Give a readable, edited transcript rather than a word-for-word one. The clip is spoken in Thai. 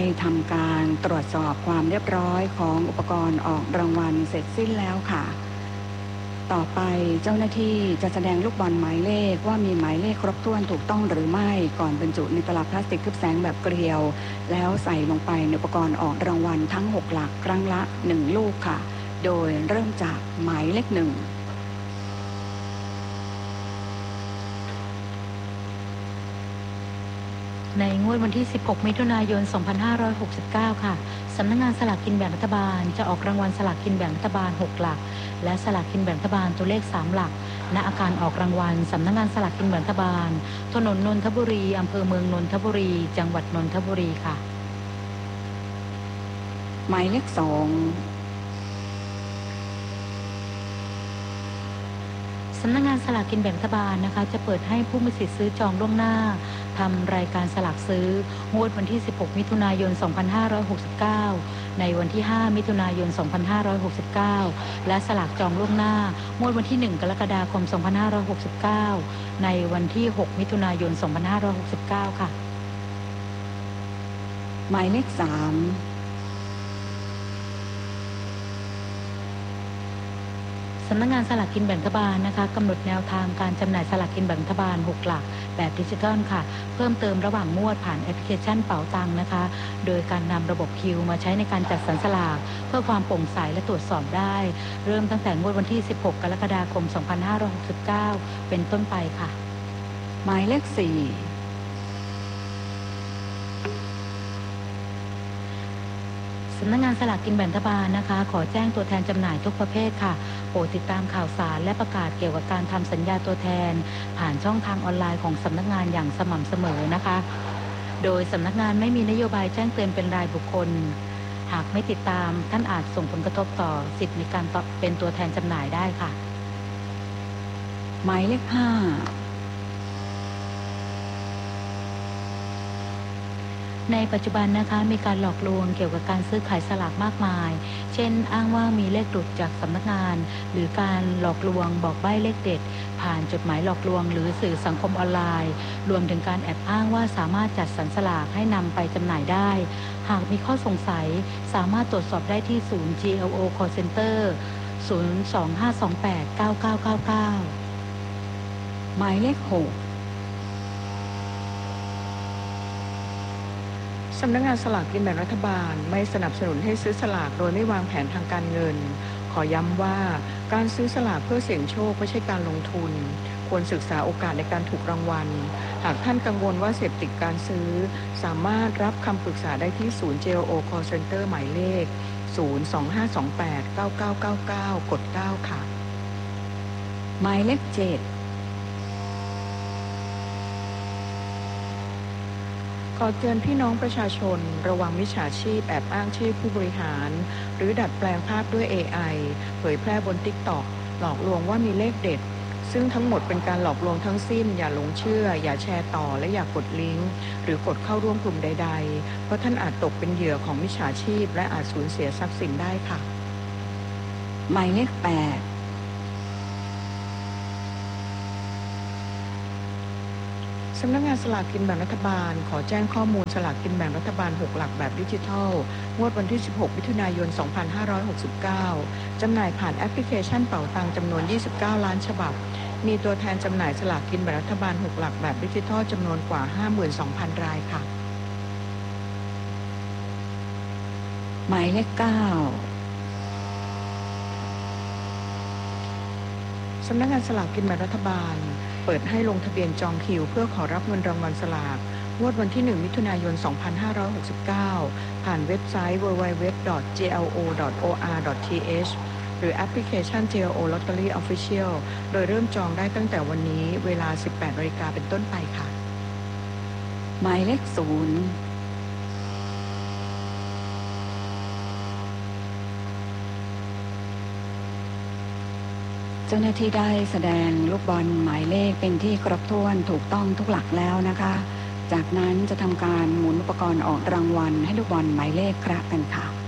ทำการตรวจสอบความเรียบร้อยของอุปกรณ์ออกรางวัลเสร็จสิ้นแล้วค่ะต่อไปเจ้าหน้าที่จะแสดงลูกบอลหมายเลขว่ามีหมายเลขครบถ้วนถูกต้องหรือไม่ก่อนบรรจุในตลับพลาสติกทึบแสงแบบเกลียวแล้วใส่ลงไปในอุปกรณ์ออกรางวัลทั้ง6หลักครั้งละ1ลูกค่ะโดยเริ่มจากหมายเลข1 ในงวดวันที่16มิถุนายน2569ค่ะสำนักงานสลากกินแบ่งรัฐบาลจะออกรางวัลสลากกินแบ่งรัฐบาล6หลักและสลากกินแบ่งรัฐบาลตัวเลข3หลักณอาคารออกรางวัลสำนักงานสลากกินแบ่งรัฐบาลถนนนนทบุรีอำเภอเมืองนนทบุรีจังหวัดนนทบุรีค่ะหมายเลข2 สำนักงานสลากกินแบ่งรัฐบาลนะคะจะเปิดให้ผู้มีสิทธิ์ซื้อจองล่วงหน้าทำรายการสลากซื้องวดวันที่16มิถุนายน2569ในวันที่5มิถุนายน2569และสลากจองล่วงหน้างวดวันที่1กรกฎาคม2569ในวันที่6มิถุนายน2569ค่ะหมายเลข3 สำนักงานสลากกินแบ่งรัฐบาลนะคะกำหนดแนวทางการจำหน่ายสลากกินแบ่งรัฐบาล6หลักแบบดิจิทัลค่ะเพิ่มเติมระหว่างงวดผ่านแอปพลิเคชันเป๋าตังนะคะโดยการนำระบบคิวมาใช้ในการจัดสรรสลากเพื่อความโปร่งใสและตรวจสอบได้เริ่มตั้งแต่งวดวันที่16กรกฎาคม2569เป็นต้นไปค่ะหมายเลข4 สำนักงานสลากกินแบ่งรัฐบาลนะคะขอแจ้งตัวแทนจำหน่ายทุกประเภทค่ะโปรดติดตามข่าวสารและประกาศเกี่ยวกับการทำสัญญาตัวแทนผ่านช่องทางออนไลน์ของสำนักงานอย่างสม่ำเสมอนะคะโดยสำนักงานไม่มีนโยบายแจ้งเตือนเป็นรายบุคคลหากไม่ติดตามท่านอาจส่งผลกระทบต่อสิทธิในการเป็นตัวแทนจำหน่ายได้ค่ะหมายเลข5 ในปัจจุบันนะคะมีการหลอกลวงเกี่ยวกับการซื้อขายสลากมากมายเช่นอ้างว่ามีเลขหลุดจากสำนักงานหรือการหลอกลวงบอกใบ้เลขเด็ดผ่านจดหมายหลอกลวงหรือสื่อสังคมออนไลน์รวมถึงการแอบอ้างว่าสามารถจัดสรรสลากให้นำไปจำหน่ายได้หากมีข้อสงสัยสามารถตรวจสอบได้ที่ศูนย์ GLO Call Center 025289999 หมายเลข6สำนักงานสลากกินแบ่งรัฐบาลไม่สนับสนุนให้ซื้อสลากโดยไม่วางแผนทางการเงินขอย้ำว่าการซื้อสลากเพื่อเสี่ยงโชคไม่ใช่การลงทุนควรศึกษาโอกาสในการถูกรางวัลหากท่านกังวลว่าเสพติดการซื้อสามารถรับคำปรึกษาได้ที่ศูนย์ JLO Call Center หมายเลข025289999กด9ค่ะหมายเลข7ขอเตือนพี่น้องประชาชนระวังมิจฉาชีพแอบอ้างชื่อผู้บริหารหรือดัดแปลงภาพด้วย AI เผยแพร่บน TikTok หลอกลวงว่ามีเลขเด็ดซึ่งทั้งหมดเป็นการหลอกลวงทั้งสิ้นอย่าหลงเชื่ออย่าแชร์ต่อและอย่ากดลิงก์หรือกดเข้าร่วมกลุ่มใดๆเพราะท่านอาจตกเป็นเหยื่อของมิจฉาชีพและอาจสูญเสียทรัพย์สินได้ค่ะหมายเลข8สำนักงานสลากกินแบ่งรัฐบาลขอแจ้งข้อมูลสลากกินแบ่งรัฐบาล6หลักแบบดิจิทัลงวดวันที่16มิถุนายน2569จำหน่ายผ่านแอปพลิเคชันเป๋าตังจำนวน29ล้านฉบับมีตัวแทนจำหน่ายสลากกินแบ่งรัฐบาล6หลักแบบดิจิทัลจำนวนกว่า 52,000 รายค่ะหมายเลข9สำนักงานสลากกินแบ่งรัฐบาลเปิดให้ลงทะเบียนจองคิวเพื่อขอรับเงินรางวัลสลากงวดวันที่1มิถุนายน2569ผ่านเว็บไซต์ www.glo.or.th หรือแอปพลิเคชัน GLO Lottery Official โดยเริ่มจองได้ตั้งแต่วันนี้เวลา 18:00 นเป็นต้นไปค่ะหมายเลข0เจ้าหน้าที่ได้แสดงลูกบอลหมายเลขเป็นที่ครบถ้วนถูกต้องทุกหลักแล้วนะคะจากนั้นจะทำการหมุนอุปกรณ์ออกรางวัลให้ลูกบอลหมายเลขคละกันค่ะ